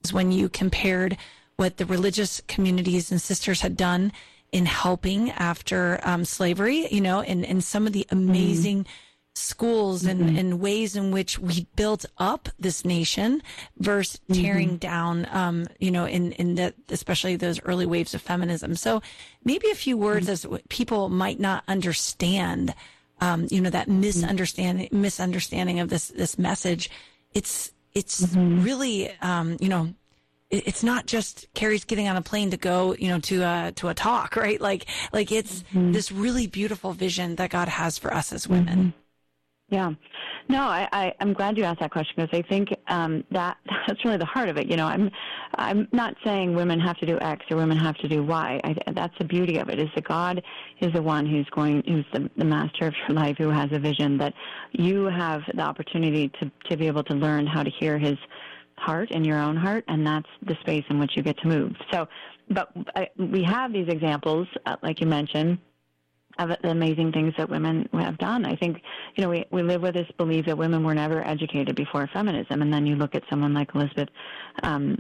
when you compared what the religious communities and sisters had done in helping after slavery, and some of the amazing schools and ways in which we built up this nation versus tearing down, especially those early waves of feminism. So maybe a few words as people might not understand, that misunderstanding of this message. It's really, it's not just Carrie's getting on a plane to go, to a talk, right? Like it's this really beautiful vision that God has for us as women. Yeah. No, I'm glad you asked that question, because I think that's really the heart of it. I'm not saying women have to do X or women have to do Y. That's the beauty of it, is that God is the one who's the master of your life, who has a vision that you have the opportunity to be able to learn how to hear his heart in your own heart, and that's the space in which you get to move. So, but we have these examples, like you mentioned, of the amazing things that women have done. I think, we live with this belief that women were never educated before feminism, and then you look at someone like Elizabeth Ann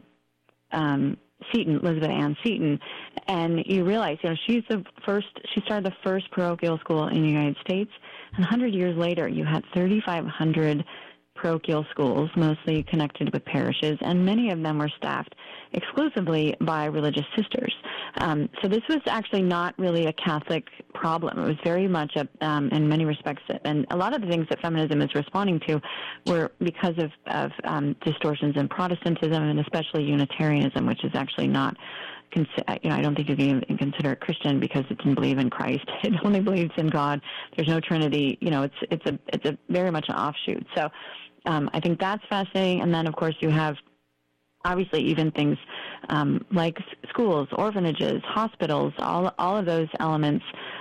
Seton, and you realize, she started the first parochial school in the United States, and 100 years later, you had 3,500 parochial schools, mostly connected with parishes, and many of them were staffed exclusively by religious sisters. So this was actually not really a Catholic problem. It was very much in many respects, and a lot of the things that feminism is responding to were because of distortions in Protestantism, and especially Unitarianism, which is actually not, I don't think you can even consider it Christian, because it didn't believe in Christ. It only believes in God. There's no Trinity. It's a very much an offshoot. So I think that's fascinating. And then, of course, you have obviously even things like schools, orphanages, hospitals, all of those elements,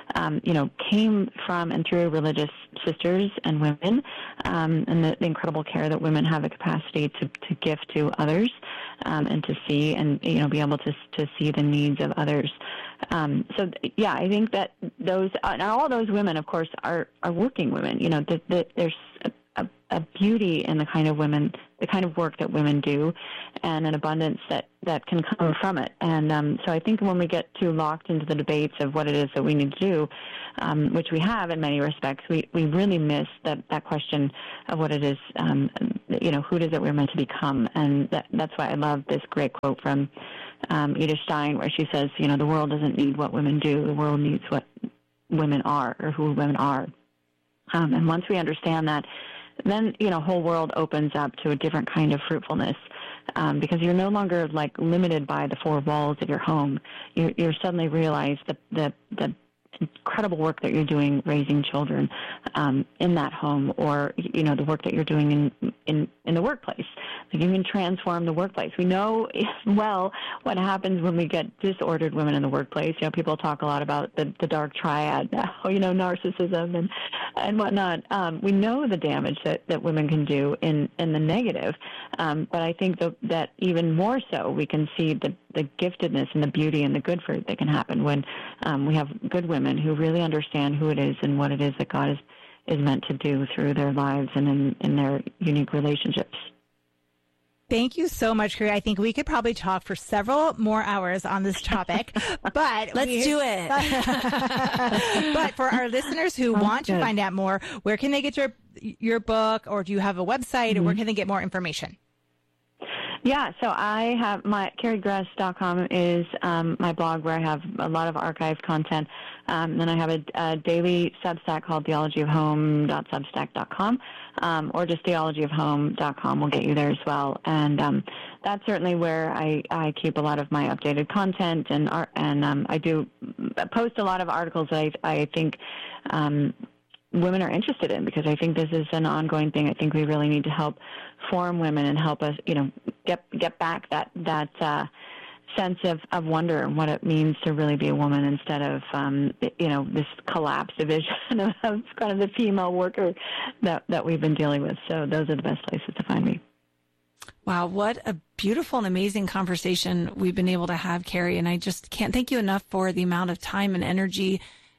came from and through religious sisters and women, and the incredible care that women have the capacity to give to others, and to see and, be able to see the needs of others. I think that those, and all those women, of course, are working women. There's a beauty in the kind of work that women do, and an abundance that can come from it. And so I think when we get too locked into the debates of what it is that we need to do, which we have in many respects, we really miss that question of what it is, who it is that we're meant to become. And that's why I love this great quote from Edith Stein, where she says, the world doesn't need what women do, the world needs what women are, or who women are. And once we understand that, then, whole world opens up to a different kind of fruitfulness, because you're no longer limited by the four walls of your home. You suddenly realize the incredible work that you're doing raising children in that home, or the work that you're doing in the workplace. You can transform the workplace. We know well what happens when we get disordered women in the workplace. People talk a lot about the dark triad, narcissism and whatnot. We know the damage that women can do in the negative, but I think that even more so we can see the giftedness and the beauty and the good fruit that can happen when we have good women who really understand who it is and what it is that God is meant to do through their lives and in their unique relationships. Thank you so much, Carrie. I think we could probably talk for several more hours on this topic, but let's do it. But for our listeners who want to find out more, where can they get your book, or do you have a website, or where can they get more information? Yeah, so I have carriegress.com is my blog, where I have a lot of archived content. Then I have a daily Substack called theologyofhome.substack.com, or just theologyofhome.com will get you there as well. And that's certainly where I keep a lot of my updated content, and I do post a lot of articles that I think women are interested in, because I think this is an ongoing thing. I think we really need to help form women and help us, get back that sense of wonder and what it means to really be a woman, instead of, this collapsed vision of kind of the female worker that we've been dealing with. So those are the best places to find me. Wow, what a beautiful and amazing conversation we've been able to have, Carrie. And I just can't thank you enough for the amount of time and energy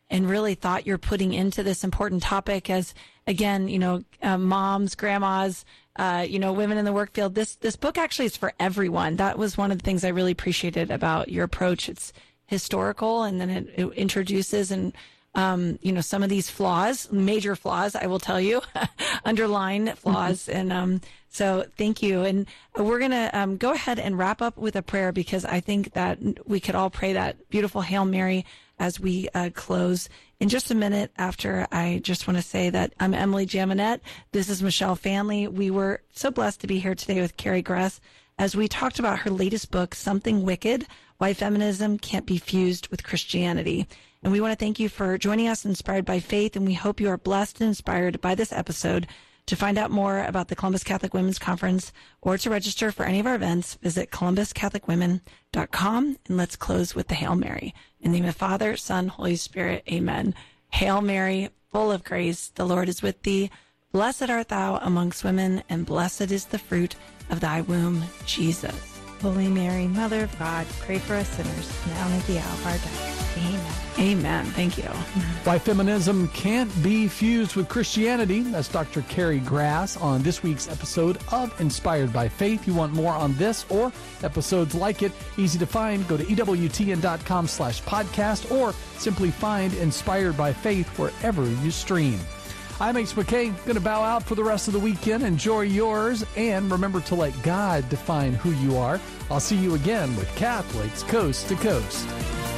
and really thought you're putting into this important topic as, again, moms, grandmas, women in the work field. This book actually is for everyone. That was one of the things I really appreciated about your approach. It's historical, and then it introduces and some of these flaws, major flaws, I will tell you, underline flaws. And so thank you. And we're going to go ahead and wrap up with a prayer, because I think that we could all pray that beautiful Hail Mary as we close in just a minute. After, I just want to say that I'm Emily Jaminet. This is Michelle Fanley. We were so blessed to be here today with Carrie Gress as we talked about her latest book, Something Wicked: Why Feminism Can't Be Fused with Christianity. And we want to thank you for joining us, Inspired by Faith, and we hope you are blessed and inspired by this episode. To find out more about the Columbus Catholic Women's Conference or to register for any of our events, visit columbuscatholicwomen.com. And let's close with the Hail Mary. In the name of the Father, Son, Holy Spirit, amen. Hail Mary, full of grace, the Lord is with thee. Blessed art thou amongst women, and blessed is the fruit of thy womb, Jesus. Holy Mary, Mother of God, pray for us sinners, now and at the hour of our death. Amen. Amen. Thank you. Why Feminism Can't Be Fused with Christianity. That's Dr. Carrie Gress on this week's episode of Inspired by Faith. You want more on this or episodes like it, easy to find. Go to EWTN.com/podcast or simply find Inspired by Faith wherever you stream. I'm H. McKay. Going to bow out for the rest of the weekend. Enjoy yours, and remember to let God define who you are. I'll see you again with Catholics Coast to Coast.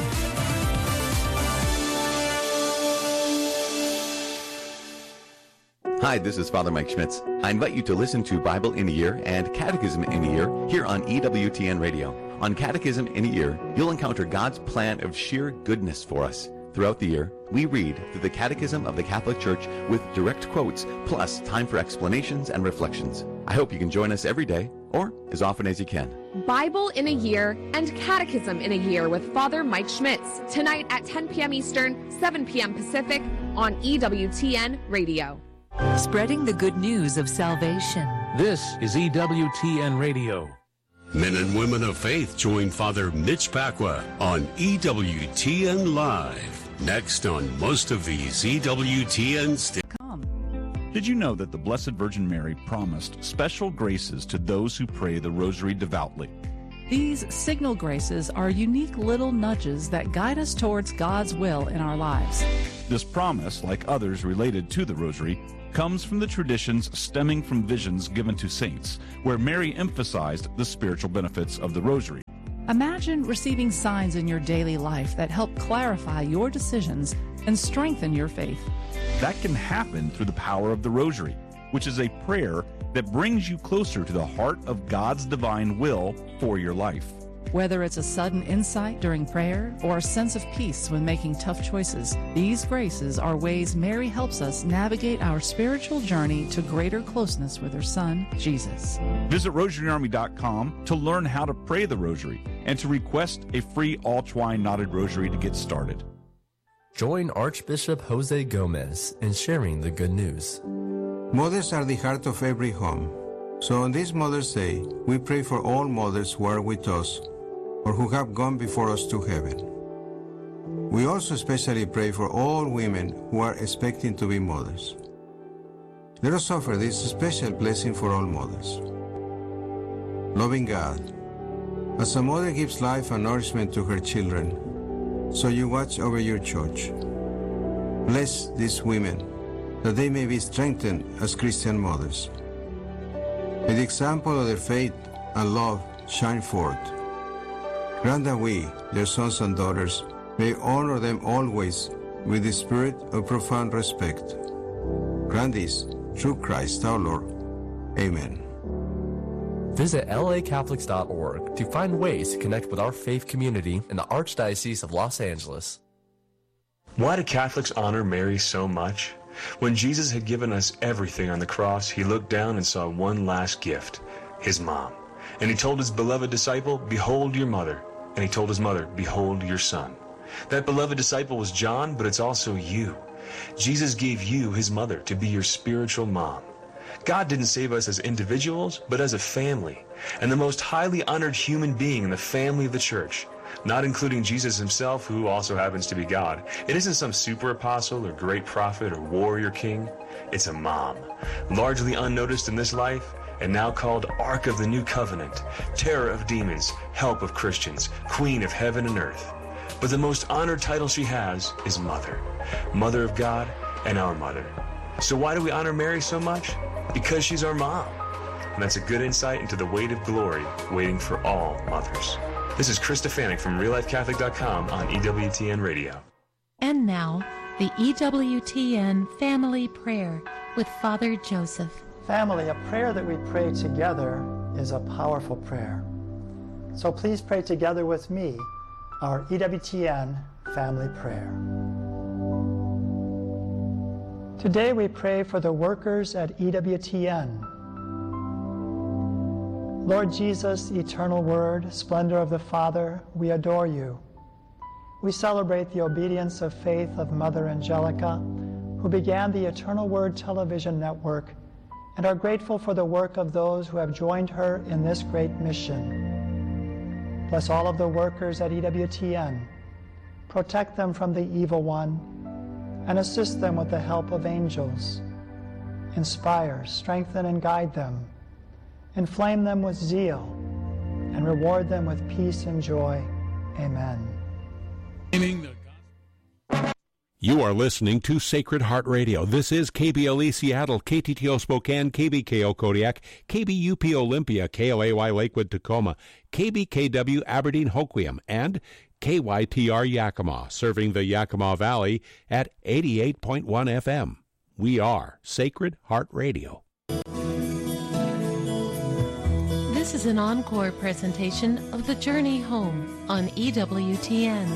Hi, this is Father Mike Schmitz. I invite you to listen to Bible in a Year and Catechism in a Year here on EWTN Radio. On Catechism in a Year, you'll encounter God's plan of sheer goodness for us. Throughout the year, we read through the Catechism of the Catholic Church with direct quotes, plus time for explanations and reflections. I hope you can join us every day, or as often as you can. Bible in a Year and Catechism in a Year with Father Mike Schmitz, tonight at 10 p.m. Eastern, 7 p.m. Pacific on EWTN Radio. Spreading the good news of salvation. This is EWTN Radio. Men and women of faith join Father Mitch Pacwa on EWTN Live. Next on most of these EWTN stations. Did you know that the Blessed Virgin Mary promised special graces to those who pray the Rosary devoutly? These signal graces are unique little nudges that guide us towards God's will in our lives. This promise, like others related to the Rosary, comes from the traditions stemming from visions given to saints, where Mary emphasized the spiritual benefits of the Rosary. Imagine receiving signs in your daily life that help clarify your decisions and strengthen your faith. That can happen through the power of the Rosary, which is a prayer that brings you closer to the heart of God's divine will for your life. Whether it's a sudden insight during prayer or a sense of peace when making tough choices, these graces are ways Mary helps us navigate our spiritual journey to greater closeness with her Son, Jesus. Visit RosaryArmy.com to learn how to pray the Rosary and to request a free all-twine knotted rosary to get started. Join Archbishop Jose Gomez in sharing the good news. Mothers are the heart of every home. So on this Mother's Day, we pray for all mothers who are with us or who have gone before us to heaven. We also especially pray for all women who are expecting to be mothers. Let us offer this special blessing for all mothers. Loving God, as a mother gives life and nourishment to her children, so you watch over your church. Bless these women, that they may be strengthened as Christian mothers. May the example of their faith and love shine forth. Grant that we, their sons and daughters, may honor them always with the spirit of profound respect. Grant this through Christ our Lord. Amen. Visit lacatholics.org to find ways to connect with our faith community in the Archdiocese of Los Angeles. Why do Catholics honor Mary so much? When Jesus had given us everything on the cross, he looked down and saw one last gift, his mom. And he told his beloved disciple, "Behold your mother." And he told his mother, "Behold your son." That beloved disciple was John, but it's also you. Jesus gave you his mother to be your spiritual mom. God didn't save us as individuals, but as a family, and the most highly honored human being in the family of the church not including Jesus himself, who also happens to be God. It isn't some super apostle or great prophet or warrior king. It's a mom, largely unnoticed in this life, and now called Ark of the New Covenant, terror of demons, help of Christians, queen of heaven and earth. But the most honored title she has is Mother, Mother of God and our Mother. So why do we honor Mary so much? Because she's our mom. And that's a good insight into the weight of glory waiting for all mothers. This is Chris Stefanik from RealLifeCatholic.com on EWTN Radio. And now, the EWTN Family Prayer with Father Joseph. Family, a prayer that we pray together is a powerful prayer. So please pray together with me our EWTN Family Prayer. Today we pray for the workers at EWTN. Lord Jesus, eternal Word, splendor of the Father, we adore you. We celebrate the obedience of faith of Mother Angelica, who began the Eternal Word television network, and are grateful for the work of those who have joined her in this great mission. Bless all of the workers at EWTN. Protect them from the evil one, and assist them with the help of angels. Inspire, strengthen, and guide them. Inflame them with zeal, and reward them with peace and joy. Amen. You are listening to Sacred Heart Radio. This is KBLE Seattle, KTTO Spokane, KBKO Kodiak, KBUP Olympia, KLAY Lakewood Tacoma, KBKW Aberdeen Hoquiam, and KYTR Yakima, serving the Yakima Valley at 88.1 FM. We are Sacred Heart Radio. This is an encore presentation of The Journey Home on EWTN.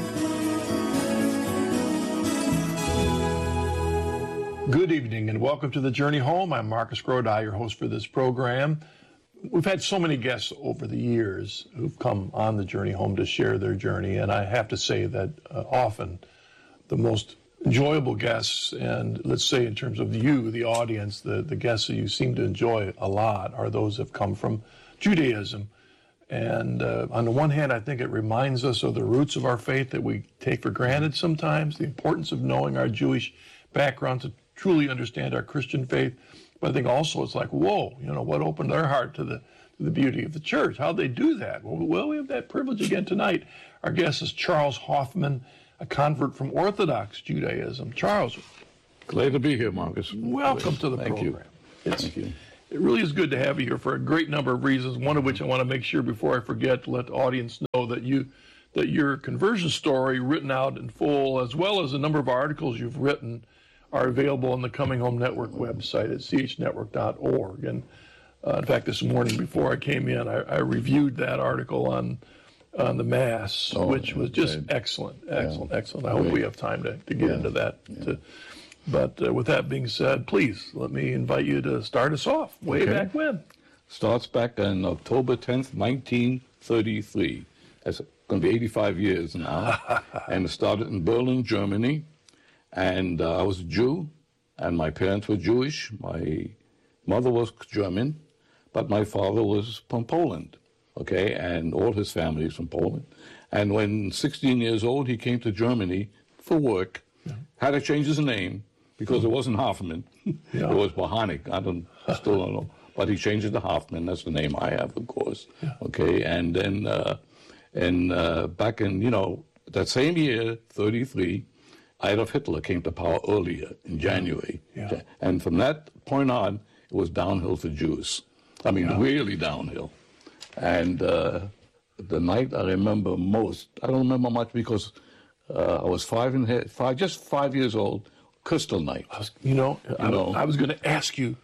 Good evening and welcome to The Journey Home. I'm Marcus Grodi, your host for this program. We've had so many guests over the years who've come on The Journey Home to share their journey, and I have to say that often the most enjoyable guests, and let's say in terms of you, the audience, the guests that you seem to enjoy a lot are those that have come from Judaism. And on the one hand, I think it reminds us of the roots of our faith that we take for granted sometimes, the importance of knowing our Jewish background to truly understand our Christian faith. But I think also it's like, whoa, what opened their heart to the beauty of the church? How'd they do that? Well, we have that privilege again tonight. Our guest is Charles Hoffman, a convert from Orthodox Judaism. Charles. Glad to be here, Marcus. Welcome to the program. Thank you. It really is good to have you here for a great number of reasons, one of which I want to make sure before I forget to let the audience know that your conversion story written out in full, as well as a number of articles you've written, are available on the Coming Home Network website at chnetwork.org. And in fact, this morning before I came in, I reviewed that article on the Mass, which was just excellent. I hope we have time to get into that. But with that being said, please let me invite you to start us off. Way back when? Starts back on October 10th, 1933. That's going to be 85 years now. And it started in Berlin, Germany. And I was a Jew, and my parents were Jewish. My mother was German, but my father was from Poland, and all his family is from Poland. And when 16 years old, he came to Germany for work, had to change his name, because it wasn't Hoffman. It was Bohanik. Still don't know. But he changed it to Hoffman. That's the name I have, of course. And then back in, that same year, 33, Adolf Hitler came to power earlier in January. And from that point on, it was downhill for Jews. Really downhill. And the night I remember most, I don't remember much because I was just 5 years old, Crystal Night. I was going to ask you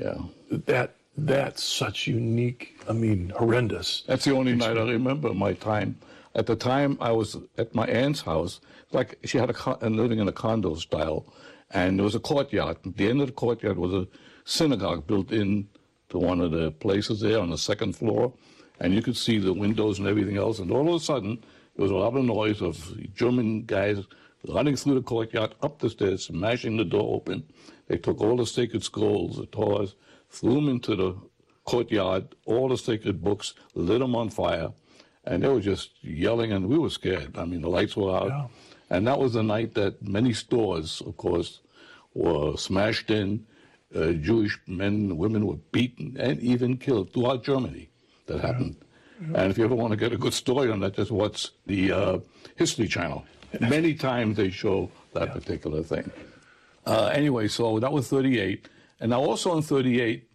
that's such unique, horrendous. That's the only night I remember my time. At the time, I was at my aunt's house. Like she had living in a condo style, and there was a courtyard. At the end of the courtyard was a synagogue built in to one of the places there on the second floor, and you could see the windows and everything else. And all of a sudden, there was a lot of noise of German guys running through the courtyard, up the stairs, smashing the door open. They took all the sacred scrolls, the Torahs, threw them into the courtyard, all the sacred books, lit them on fire. And they were just yelling, and we were scared. I mean, the lights were out. Yeah. And that was the night that many stores, of course, were smashed in. Jewish men and women were beaten and even killed throughout Germany. That happened. Yeah. And if you ever want to get a good story on that, just watch the History Channel. Many times they show that particular thing. Anyway, so that was 38. And now also in 38,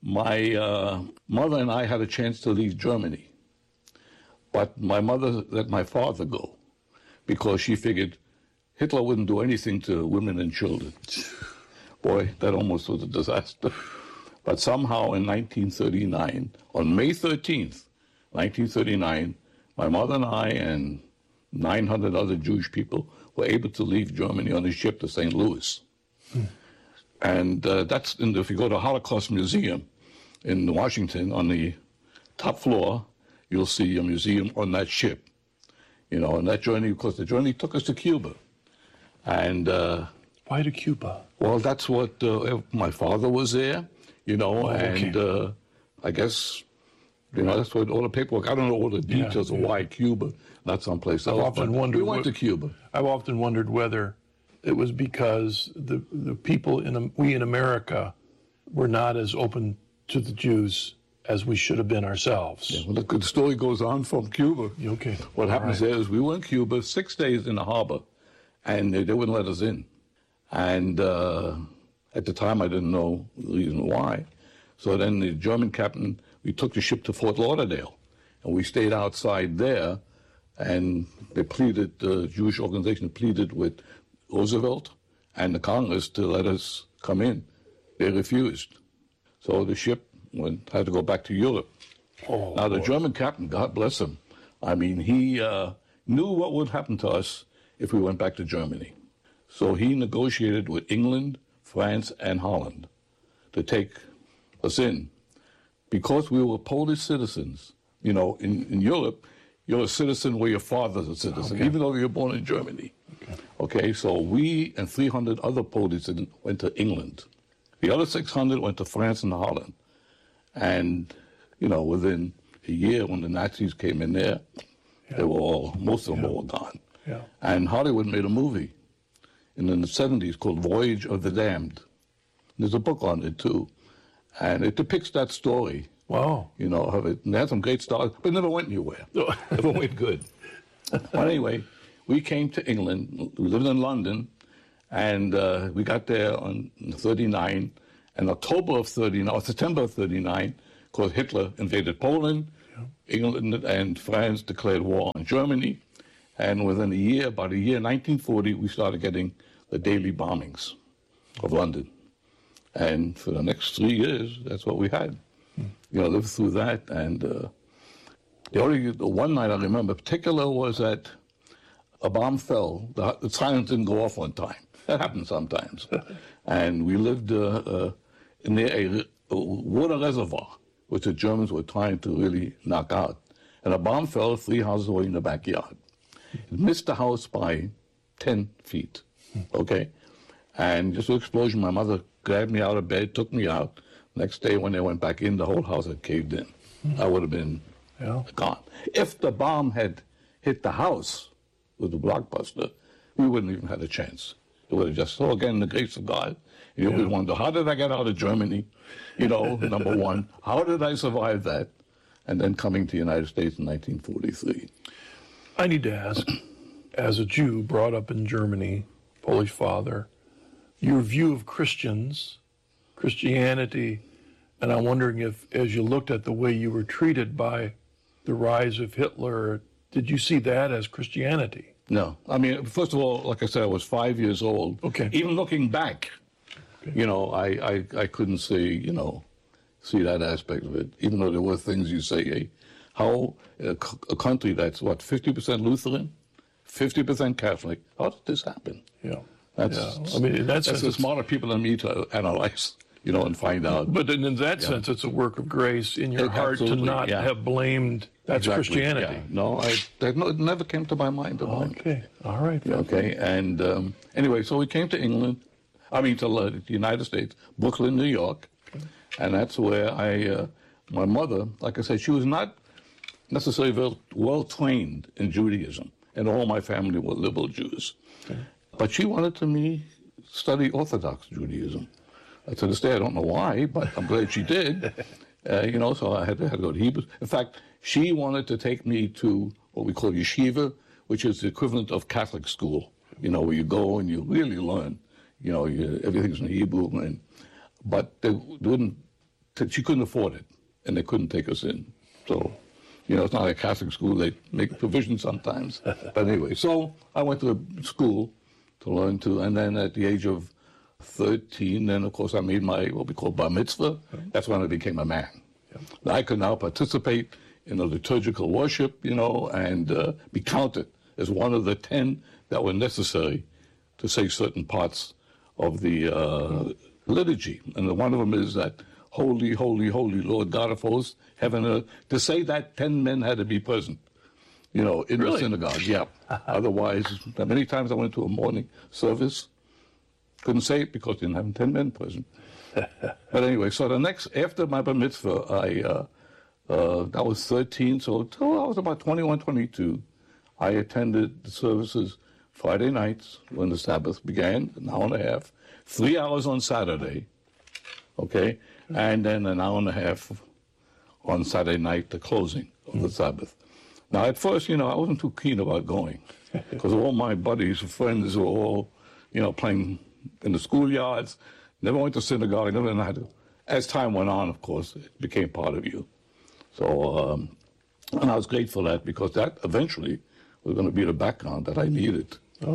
my mother and I had a chance to leave Germany. But my mother let my father go because she figured Hitler wouldn't do anything to women and children. Boy, that almost was a disaster. But somehow in 1939, on May 13th, 1939, my mother and I and 900 other Jewish people were able to leave Germany on a ship to St. Louis. And that's, if you go to Holocaust Museum in Washington, on the top floor, you'll see a museum on that ship. You know, and that journey, because the journey took us to Cuba. And why to Cuba? Well, that's what my father was there, you know, and I guess, you know, that's what all the paperwork. I don't know all the details of why Cuba, not someplace else. I've often wondered. We went to Cuba. I've often wondered whether it was because the people we in America were not as open to the Jews as we should have been ourselves. Yeah, well, the story goes on from Cuba. Okay. What happens there is we were in Cuba 6 days in the harbor, and they wouldn't let us in. And at the time, I didn't know the reason why. So then the German captain, we took the ship to Fort Lauderdale, and we stayed outside there, and they pleaded, the Jewish organization pleaded with Roosevelt and the Congress to let us come in. They refused. So the ship had to go back to Europe. Oh, now, the German captain, God bless him, I mean, he knew what would happen to us if we went back to Germany. So he negotiated with England, France, and Holland to take us in. Because we were Polish citizens, you know, in Europe, you're a citizen where your father's a citizen, even though you're born in Germany. Okay, so we and 300 other Polish citizens went to England. The other 600 went to France and Holland. And, you know, within a year when the Nazis came in there, they were all, most of them were all gone. Yeah. And Hollywood made a movie in the 70s called Voyage of the Damned. There's a book on it, too. And it depicts that story. Wow. You know, of it. And they had some great stars, but it never went anywhere. Never went good. But anyway, we came to England. We lived in London. And we got there on 39. And October of 39, or September of 39, because Hitler invaded Poland. England and France declared war on Germany. And within a year, about a year, 1940, we started getting the daily bombings of London. And for the next 3 years, that's what we had. You know, lived through that. And the one night I remember particular was that a bomb fell. The sirens didn't go off on time. That happens sometimes. And we lived near a water reservoir, which the Germans were trying to really knock out. And a bomb fell 3 houses away in the backyard. It missed the house by 10 feet, okay? And just an explosion, my mother grabbed me out of bed, took me out. Next day when they went back in, the whole house had caved in. I would have been gone. If the bomb had hit the house with the blockbuster, we wouldn't even have a chance. It would have just, so again, the grace of God. You always wonder, how did I get out of Germany? You know, number one. How did I survive that? And then coming to the United States in 1943. I need to ask, as a Jew brought up in Germany, Polish father, your view of Christians, Christianity, and I'm wondering if, as you looked at the way you were treated by the rise of Hitler, did you see that as Christianity? No. I mean, first of all, like I said, I was 5 years old. Okay. Even looking back, you know, I couldn't see that aspect of it, even though there were things you say, hey, how a country that's, 50% Lutheran, 50% Catholic, how did this happen? Yeah. I mean, that's the smarter people than me to analyze, you know, and find out. But in that sense, it's a work of grace in your heart to not have blamed. That's Christianity. Yeah. No, it never came to my mind. Okay. All right. Okay. And anyway, so we came to England. I mean, to the United States, Brooklyn, New York. And that's where my mother, like I said, she was not necessarily well trained in Judaism, and all my family were liberal Jews. Okay. But she wanted me to study Orthodox Judaism. To this day, I don't know why, but I'm glad she did. So I had to go to Hebrew. In fact, she wanted to take me to what we call yeshiva, which is the equivalent of Catholic school, where you go and you really learn. Everything's in Hebrew. But she couldn't afford it, and they couldn't take us in. So, it's not like a Catholic school. They make provisions sometimes. But anyway, so I went to school to learn and then at the age of 13, then of course I made my what we call bar mitzvah. That's when I became a man. Yeah. I could now participate in the liturgical worship, and be counted as one of the 10 that were necessary to say certain parts of the liturgy. And one of them is that holy, holy, holy Lord God of hosts, heaven and earth. To say that, 10 men had to be present, in the synagogue. Yeah. Otherwise, many times I went to a morning service, couldn't say it because I didn't have 10 men present. But anyway, so after my bar mitzvah, I was 13, so until I was about 21, 22, I attended the services Friday nights when the Sabbath began, an hour and a half, 3 hours on Saturday, okay, and then an hour and a half on Saturday night, the closing of the Sabbath. Now, at first, I wasn't too keen about going because all my buddies and friends were all, playing in the schoolyards, never went to synagogue, never had to. As time went on, of course, it became part of you. So, and I was grateful for that because that eventually was going to be the background that I needed,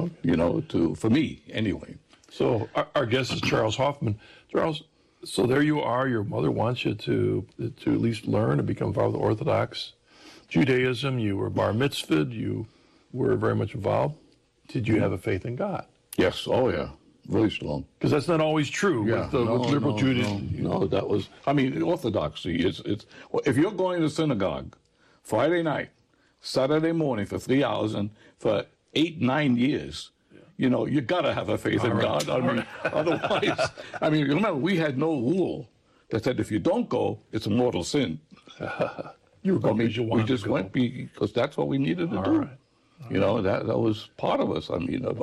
for me anyway. So our guest is Charles Hoffman. Charles, so there you are. Your mother wants you to at least learn and become part of the Orthodox Judaism. You were bar mitzvahed. You were very much involved. Did you have a faith in God? Yes. Oh, yeah. Very strong. Because that's not always true with liberal Judaism. No, that was, orthodoxy is, if you're going to synagogue Friday night, Saturday morning for 3 hours and for 8-9 years, you got to have a faith in God. Otherwise, remember, we had no rule that said if you don't go, it's a mortal sin. You were going because you wanted we just to go. went because that's what we needed to do. Right. That was part of us.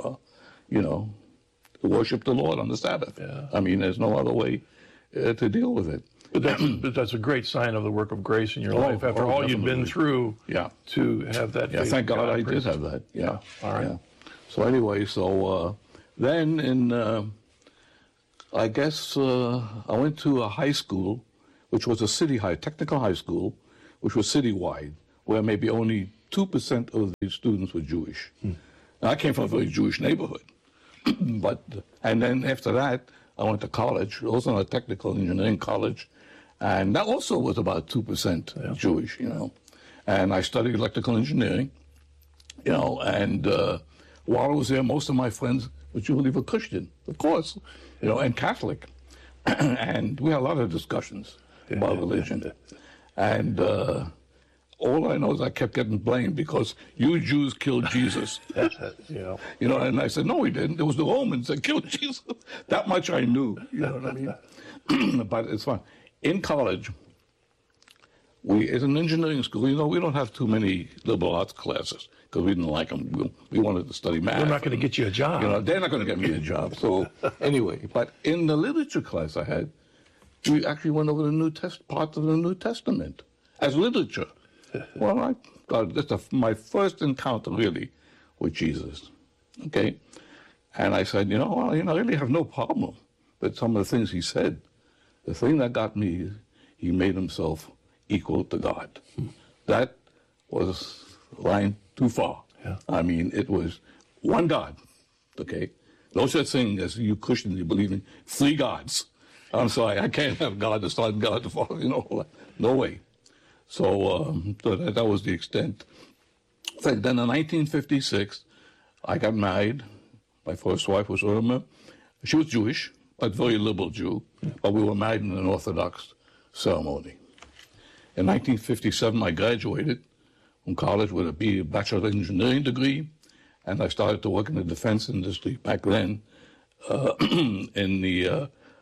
To worship the Lord on the Sabbath. Yeah. There's no other way to deal with it. But that's a great sign of the work of grace in your life after all you've been through. Yeah. To have that. Yeah. Thank God I did have that. Yeah. All right. Yeah. So anyway, then in I went to a high school, which was a technical high school, which was citywide, where maybe only 2% of the students were Jewish. Now, I came from a very Jewish neighborhood. And then after that, I went to college, also a technical engineering college, and that also was about 2% Jewish, And I studied electrical engineering, and while I was there, most of my friends were Christian, of course, and Catholic. And we had a lot of discussions about religion. And all I know is I kept getting blamed because you Jews killed Jesus. And I said, no, we didn't. It was the Romans that killed Jesus. That much I knew, you know what I mean? But it's fun. In college, as an engineering school, we don't have too many liberal arts classes because we didn't like them. We wanted to study math. They're not going to get you a job. They're not going to get me a job. So anyway, but in the literature class I had, we actually went over the parts of the New Testament as literature. Well, that's my first encounter, really, with Jesus, okay? And I said, I really have no problem with some of the things he said. The thing that got me is he made himself equal to God. That was a line too far. Yeah. It was one God, okay? No such thing as you Christians, you believe in 3 gods. I'm sorry, I can't have God the Son, God the Father, no way. So that was the extent. In fact, then in 1956, I got married. My first wife was Irma. She was Jewish, a very liberal Jew, but we were married in an Orthodox ceremony. In 1957, I graduated from college with a Bachelor of Engineering degree, and I started to work in the defense industry back then in the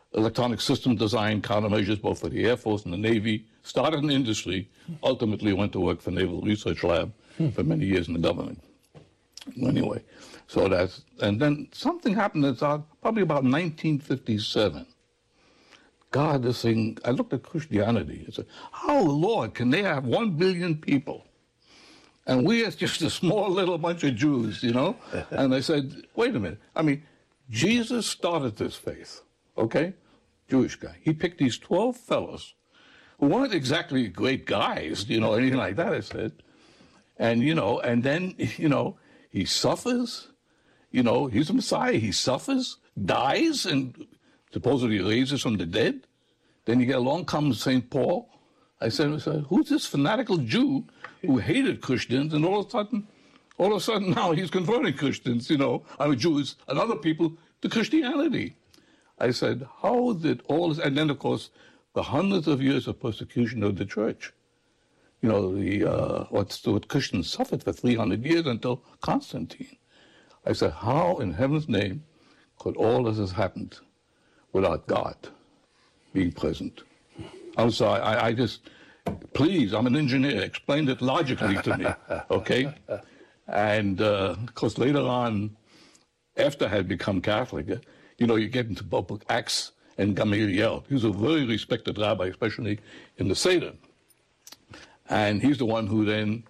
electronic system design, countermeasures, both for the Air Force and the Navy. Started in industry, ultimately went to work for Naval Research Lab for many years in the government. Anyway, so that's, and then something happened that's probably about 1957. God, this thing, I looked at Christianity and said, how, Lord, can they have 1 billion people? And we are just a small little bunch of Jews, you know? And I said, wait a minute. I mean, Jesus started this faith, okay? Jewish guy. He picked these 12 fellows who weren't exactly great guys, you know, anything like that, I said. And, you know, and then, you know, he suffers, you know, he's the Messiah. He suffers, dies, and supposedly raises from the dead. Then you get along comes St. Paul. I said, who's this fanatical Jew who hated Christians, and all of a sudden now he's converting Christians, you know, Jews and other people to Christianity. I said, how did all this, and then of course, the hundreds of years of persecution of the church. You know, what Christians suffered for 300 years until Constantine. I said, how in heaven's name could all this have happened without God being present? I'm sorry, I just, please, I'm an engineer, explain it logically to me, okay? And of course, later on, after I had become Catholic, you know, you get into both Acts and Gamaliel. He was a very respected rabbi, especially in the Seder. And he's the one who then,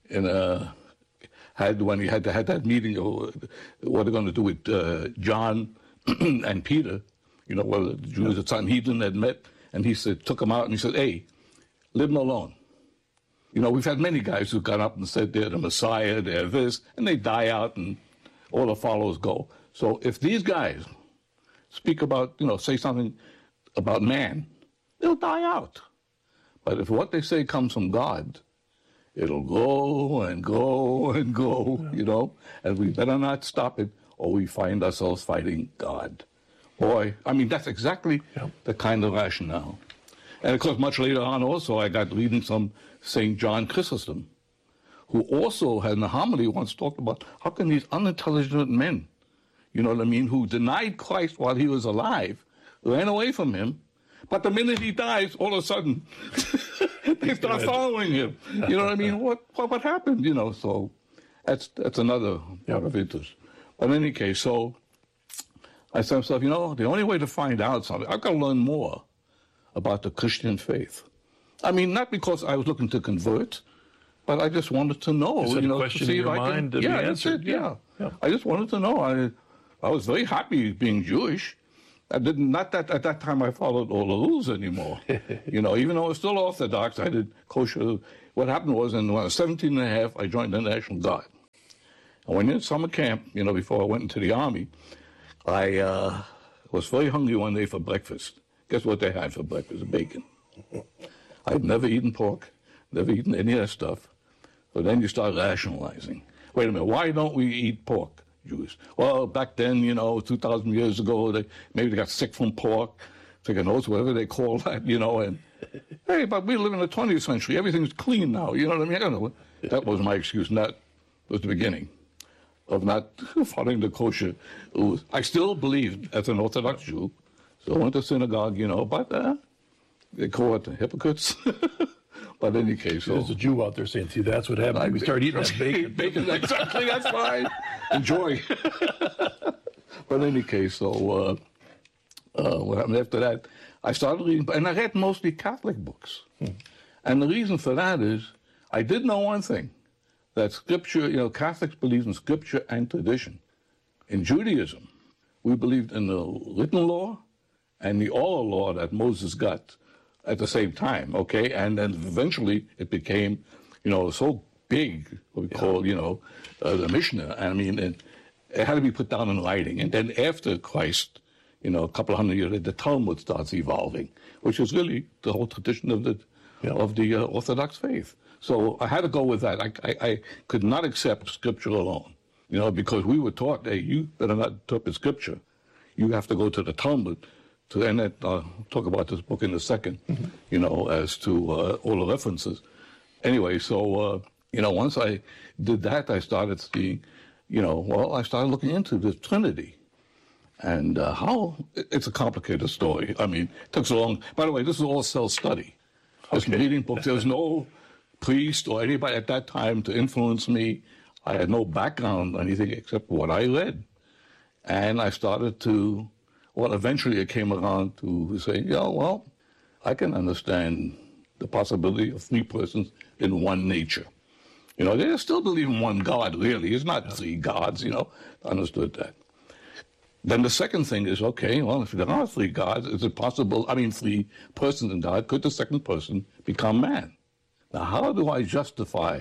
when he had that meeting, what they're going to do with John and Peter, you know, well, the Jews at Sanhedrin had met, and he said, took them out, and he said, hey, leave them alone. You know, we've had many guys who got up and said they're the Messiah, they're this, and they die out, and all the followers go. So if these guys speak about, you know, say something about man, they'll die out. But if what they say comes from God, it'll go and go and go, you know, and we better not stop it, or we find ourselves fighting God. Boy, I mean, that's exactly the kind of rationale. And of course, much later on also, I got reading some St. John Chrysostom, who also had in a homily once talked about how can these unintelligent men, you know what I mean, who denied Christ while he was alive, ran away from him, but the minute he dies, all of a sudden, they start following him. You know what I mean? What happened? You know, so that's another part of interest. But in any case, so I said to myself, you know, the only way to find out something, I've got to learn more about the Christian faith. I mean, not because I was looking to convert, but I just wanted to know, you know, to see if I can. Yeah, that's it. Yeah. I just wanted to know. I was very happy being Jewish. I didn't, not that at that time I followed all the rules anymore. You know, even though I was still Orthodox, I did kosher. What happened was, when I was 17 and a half, I joined the National Guard. I went in summer camp, you know, before I went into the Army. I was very hungry one day for breakfast. Guess what they had for breakfast? Bacon. I'd never eaten pork, never eaten any of that stuff. But then you start rationalizing. Wait a minute, why don't we eat pork, Jews? Well, back then, you know, 2,000 years ago, maybe they got sick from pork, chicken oats, whatever they call that, you know. And hey, but we live in the 20th century. Everything's clean now. You know what I mean? I don't know. That was my excuse, and that was the beginning of not following the kosher rules. I still believed as an Orthodox Jew, still went to synagogue, you know, but they call it the hypocrites. But in any case, there's a Jew out there saying, see, that's what happened. We started eating that bacon. Bacon, exactly, that's fine. Enjoy. But in any case, so what happened after that, I started reading, and I read mostly Catholic books. And the reason for that is, I did know one thing, that Scripture, you know, Catholics believe in Scripture and tradition. In Judaism, we believed in the written law and the oral law that Moses got at the same time, okay? And then eventually it became, you know, so big, what we call, you know, the Mishnah. I mean, it had to be put down in writing. And then after Christ, you know, a couple of hundred years, the Talmud starts evolving, which is really the whole tradition of the Orthodox faith. So I had to go with that. I could not accept Scripture alone, you know, because we were taught, hey, you better not interpret Scripture. You have to go to the Talmud. And I'll talk about this book in a second, you know, as to all the references. Anyway, so, you know, once I did that, I started seeing, you know, well, I started looking into the Trinity. And it's a complicated story. I mean, it took so long. By the way, this is all self-study. Just reading books. There was no priest or anybody at that time to influence me. I had no background or anything except what I read. And I started to, eventually it came around to say, I can understand the possibility of three persons in one nature. They still believe in one God, really. It's not three gods, understood that. Then the second thing is, if there are three gods, is it possible, three persons in God, could the second person become man? Now, how do I justify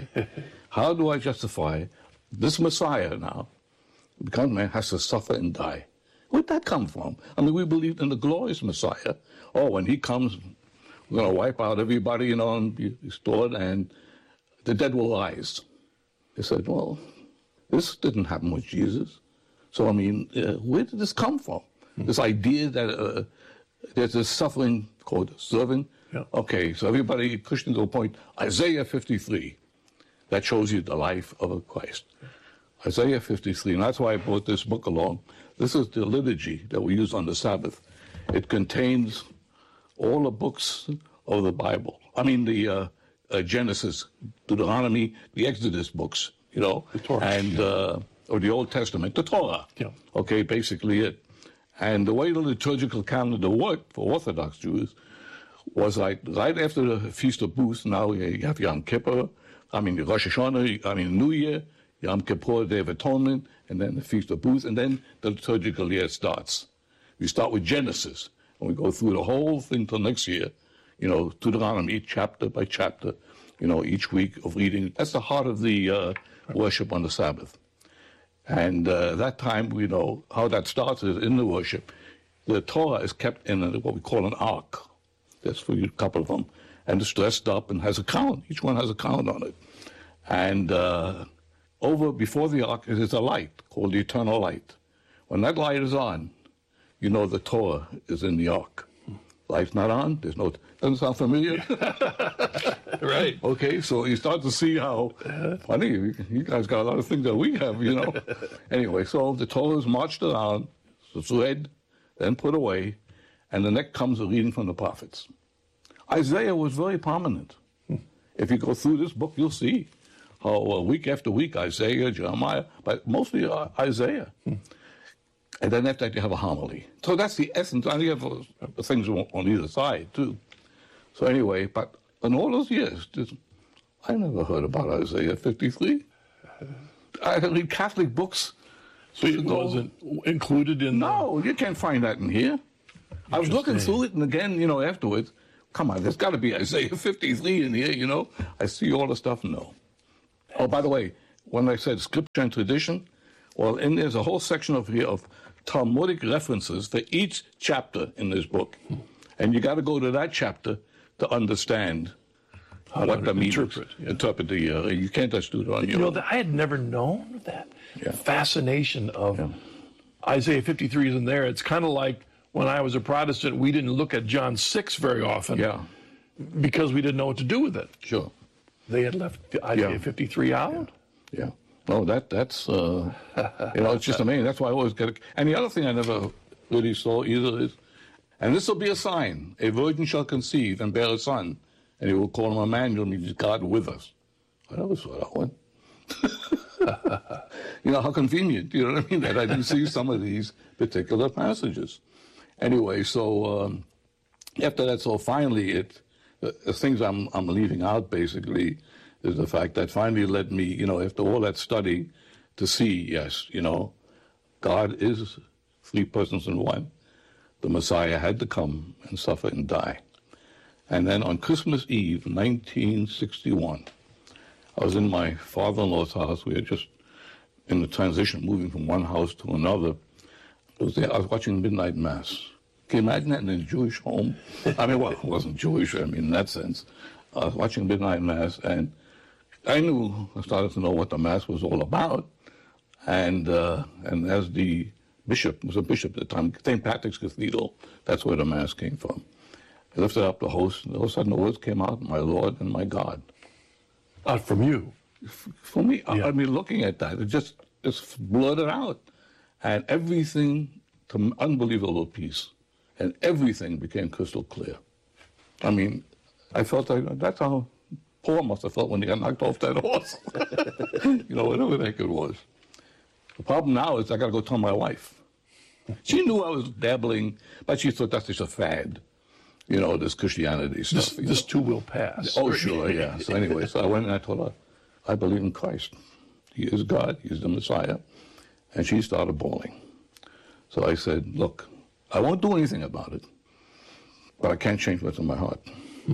this Messiah now, become man, has to suffer and die? Where'd that come from? We believed in the glorious Messiah. When he comes, we're going to wipe out everybody, and be restored, and the dead will rise. They said, this didn't happen with Jesus. So, where did this come from? This idea that there's a suffering called serving. Yeah. Okay, so everybody pushed into a point. Isaiah 53, that shows you the life of a Christ. Isaiah 53, and that's why I brought this book along. This is the liturgy that we use on the Sabbath. It contains all the books of the Bible. The Genesis, Deuteronomy, the Exodus books, the Torah. And or the Old Testament, the Torah. Yeah. Okay, basically it. And the way the liturgical calendar worked for Orthodox Jews was like right after the Feast of Booths, now you have Yom Kippur, Rosh Hashanah, New Year, Yom Kippur, Day of Atonement, and then the Feast of Booths, and then the liturgical year starts. We start with Genesis, and we go through the whole thing till next year, Deuteronomy, chapter by chapter, each week of reading. That's the heart of the worship on the Sabbath. And that time, we know how that starts is in the worship. The Torah is kept in what we call an ark. That's for a couple of them. And it's dressed up and has a count. Each one has a count on it. And before the ark is a light called the eternal light. When that light is on, the Torah is in the ark. Light's not on, doesn't sound familiar? Right. Okay, so you start to see how funny, you guys got a lot of things that we have, Anyway, so the Torah is marched around, it's read, then put away, and the next comes a reading from the prophets. Isaiah was very prominent. If you go through this book, you'll see how week after week, Isaiah, Jeremiah, but mostly Isaiah. And then after that, you have a homily. So that's the essence. And you have things on either side, too. So anyway, but in all those years, I never heard about Isaiah 53. I read Catholic books. So it wasn't included in No, you can't find that in here. I was looking through it, and again, afterwards, come on, there's got to be Isaiah 53 in here, I see all the stuff, no. Oh, by the way, when I said scripture and tradition, there's a whole section of here of Talmudic references for each chapter in this book. And you got to go to that chapter to understand what that means. Interpret the, you can't just do it on your own. I had never known that fascination of Isaiah 53 is in there. It's kind of like when I was a Protestant, we didn't look at John 6 very often because we didn't know what to do with it. Sure. They had left Isaiah 53 out. Yeah. No, that's, it's just amazing. That's why I always get it. And the other thing I never really saw either is, and this will be a sign, a virgin shall conceive and bear a son, and he will call him Emmanuel, means God with us. I never saw that one. How convenient, that I didn't see some of these particular passages. Anyway, so after that, so finally the things I'm leaving out basically is the fact that finally led me, after all that study, to see, yes, God is three persons in one. The Messiah had to come and suffer and die. And then on Christmas Eve, 1961, I was in my father-in-law's house. We were just in the transition, moving from one house to another. I was watching Midnight Mass. Can you imagine that in a Jewish home? It wasn't Jewish, in that sense. I was watching Midnight Mass, and I started to know what the Mass was all about. And as the bishop, was a bishop at the time, St. Patrick's Cathedral, that's where the Mass came from. I lifted up the host, and all of a sudden the words came out, my Lord and my God. From you? For me, looking at that, it's blurted out. And everything to unbelievable peace. And everything became crystal clear. I mean, I felt like that's how Paul must have felt when he got knocked off that horse. Whatever the heck it was. The problem now is I got to go tell my wife. She knew I was dabbling, but she thought that's just a fad. This Christianity stuff. This too will pass. Oh, sure, yeah. So anyway, I went and I told her, I believe in Christ. He is God. He's the Messiah. And she started bawling. So I said, look, I won't do anything about it, but I can't change what's in my heart.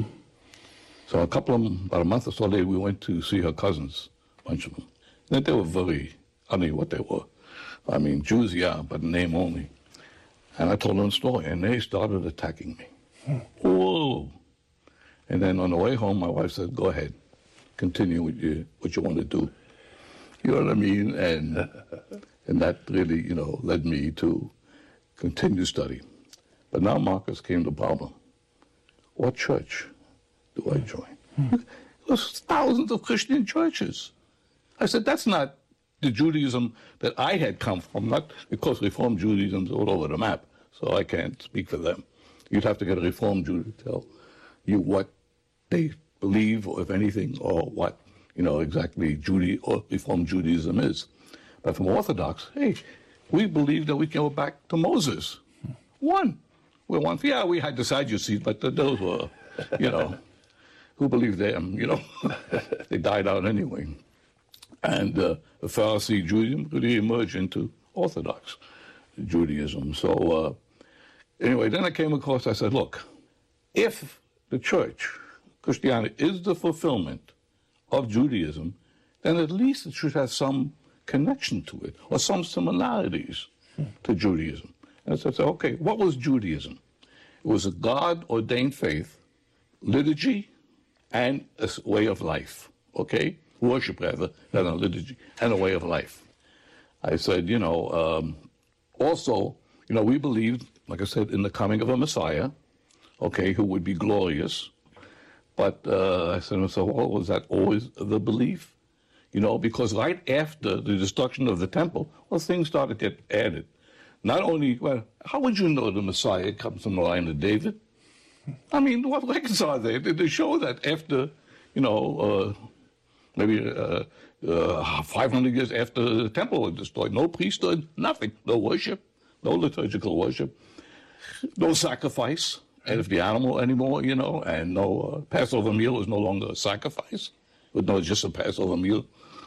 So about a month or so later, we went to see her cousins, a bunch of them. And they were what they were. I mean, Jews, yeah, but name only. And I told them the story, and they started attacking me. Whoa. And then on the way home, my wife said, go ahead, continue with what you want to do. You know what I mean? And that really, led me to continue study. But now, Marcus, came the problem. What church do I join? There's thousands of Christian churches. I said, that's not the Judaism that I had come from, not because Reformed Judaism is all over the map, so I can't speak for them. You'd have to get a Reformed Jew to tell you what they believe, or if anything, or what, exactly or Reformed Judaism is. But from Orthodox, hey, we believe that we can go back to Moses. We're one. Yeah, we had the Sadducees, but those were, who believed them, They died out anyway. And the Pharisee Judaism really emerged into Orthodox Judaism. So anyway, then I came across, I said, look, if the church, Christianity, is the fulfillment of Judaism, then at least it should have some connection to it, or some similarities to Judaism. And so I said, okay, what was Judaism? It was a God-ordained faith, liturgy, and a way of life, okay? Worship, rather, than a liturgy, and a way of life. I said, also, we believed, like I said, in the coming of a Messiah, okay, who would be glorious. But I said, so was that always the belief? Because right after the destruction of the temple, things started to get added. Not only, how would you know the Messiah comes from the line of David? I mean, what records are there? They show that after, maybe 500 years after the temple was destroyed, no priesthood, nothing, no worship, no liturgical worship, no sacrifice of the animal anymore, and no Passover meal was no longer a sacrifice. It was just a Passover meal,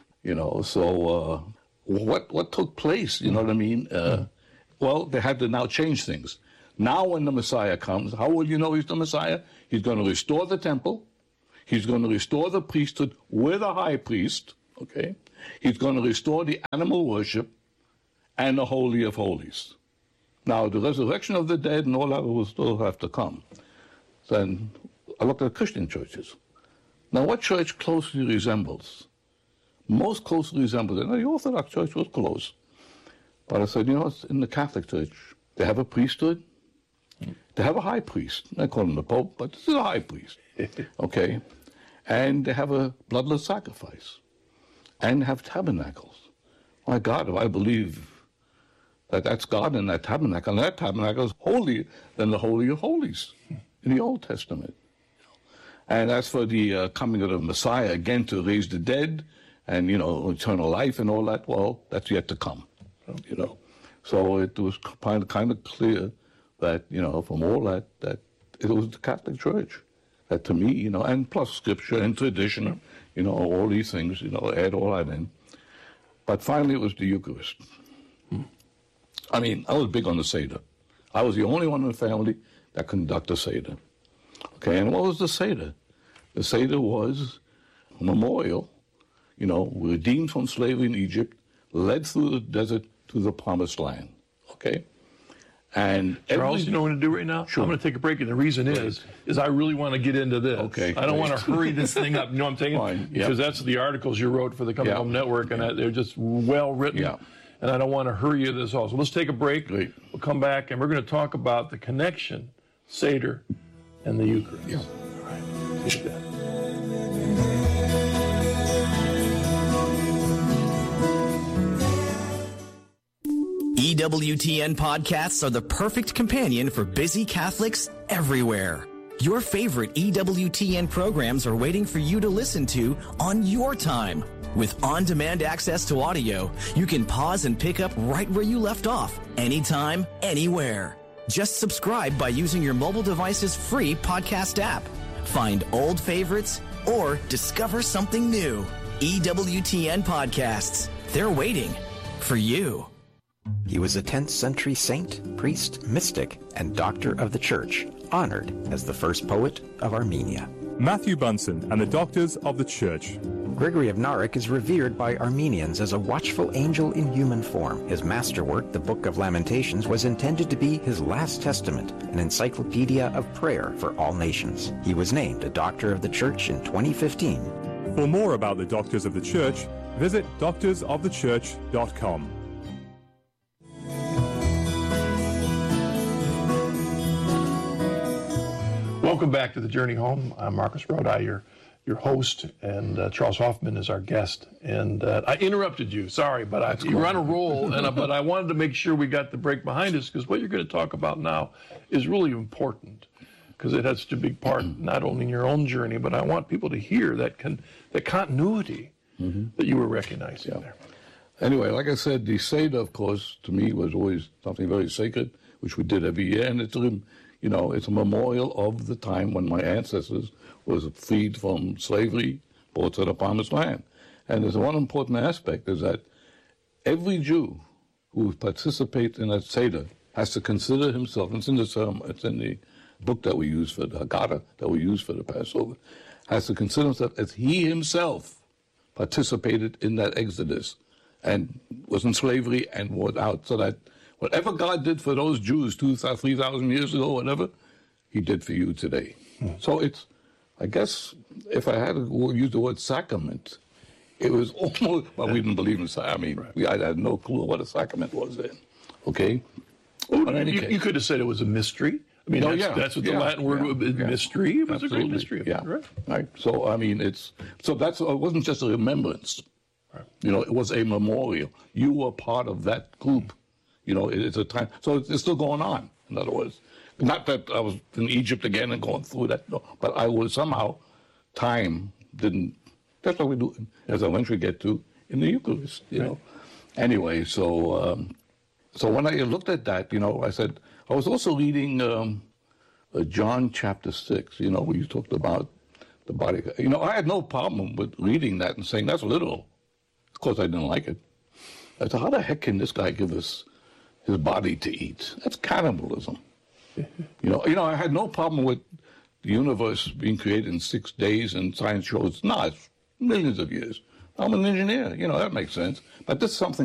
So what took place, you know what I mean? Well, they had to now change things. Now when the Messiah comes, how will you know he's the Messiah? He's going to restore the temple. He's going to restore the priesthood with a high priest, okay? He's going to restore the animal worship and the Holy of Holies. Now, the resurrection of the dead and all that will still have to come. Then I looked at Christian churches. Now, what church closely resembles? Most closely resembles it. Now, the Orthodox Church was close. But I said, in the Catholic Church, they have a priesthood. They have a high priest. I call him the Pope, but this is a high priest. Okay? And they have a bloodless sacrifice. And have tabernacles. My God, if I believe that that's God in that tabernacle, and that tabernacle is holier than the Holy of Holies in the Old Testament. And as for the coming of the Messiah, again, to raise the dead and, eternal life and all that, well, that's yet to come, So it was kind of clear that, from all that it was the Catholic Church. That to me, and plus Scripture and tradition, all these things, add all that in. But finally it was the Eucharist. I mean, I was big on the Seder. I was the only one in the family that conducted the Seder. Okay, and what was the Seder? The Seder was a memorial, redeemed from slavery in Egypt, led through the desert to the Promised Land. Okay? And Charles, you know what I'm going to do right now? Sure. I'm going to take a break, and the reason is I really want to get into this. Okay. I don't want to hurry this thing up. You know what I'm saying? Fine. Because that's the articles you wrote for the Coming Home Network, and they're just well written. Yeah. And I don't want to hurry you this all. So let's take a break. Great. We'll come back, and we're going to talk about the connection, Seder, and the Eucharist. Yeah. All right. Take that. EWTN podcasts are the perfect companion for busy Catholics everywhere. Your favorite EWTN programs are waiting for you to listen to on your time. With on-demand access to audio, you can pause and pick up right where you left off, anytime, anywhere. Just subscribe by using your mobile device's free podcast app. Find old favorites or discover something new. EWTN podcasts. They're waiting for you. He was a 10th century saint, priest, mystic, and doctor of the church, honored as the first poet of Armenia. Matthew Bunsen and the Doctors of the Church. Gregory of Narek is revered by Armenians as a watchful angel in human form. His masterwork, the Book of Lamentations, was intended to be his last testament, an encyclopedia of prayer for all nations. He was named a Doctor of the Church in 2015. For more about the Doctors of the Church, visit doctorsofthechurch.com. Welcome back to the Journey Home. I'm Marcus Rodi, your host, and Charles Hoffman is our guest. And I interrupted you, sorry, but you were on a roll, but I wanted to make sure we got the break behind us, because what you're going to talk about now is really important, because it has such a big part not only in your own journey, but I want people to hear that continuity that you were recognizing there. Anyway, like I said, the Seder, of course, to me was always something very sacred, which we did every year, and it's a memorial of the time when my ancestors was freed from slavery, brought to the Promised Land. And there's one important aspect, is that every Jew who participates in that Seder has to consider himself, it's in the book that we use for the Haggadah, that we use for the Passover, has to consider himself as he himself participated in that Exodus and was in slavery and was out, so that whatever God did for those Jews 2,000, 3,000 years ago, whatever, he did for you today. So it's, I guess, if I had to use the word sacrament, it was almost, well, we didn't believe in sacrament. I had no clue what a sacrament was then. Okay? You could have said it was a mystery. I mean, that's what the Latin word was, mystery. It was a great mystery. Right. So, I mean, it wasn't just a remembrance. Right. It was a memorial. You were part of that group. It's a time. So it's still going on, in other words. Not that I was in Egypt again and going through that, no, but I was somehow, time didn't, that's what we do, as I eventually get to, in the Eucharist, Anyway, so when I looked at that, I said, I was also reading John chapter 6, where you talked about the body. I had no problem with reading that and saying, that's literal. Of course, I didn't like it. I said, how the heck can this guy give us his body to eat? That's cannibalism. I had no problem with the universe being created in 6 days, and science shows it's millions of years. I'm an engineer, that makes sense. But this is something